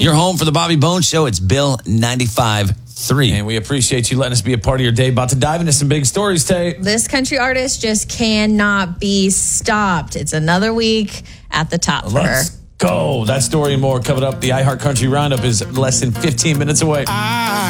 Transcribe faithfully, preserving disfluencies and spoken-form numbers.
Your home for the Bobby Bones Show. It's Bill ninety-five point three. And we appreciate you letting us be a part of your day. About to dive into some big stories, Tay. This country artist just cannot be stopped. It's another week at the top for her. Let's go. That story and more coming up. The iHeart Country Roundup is less than fifteen minutes away.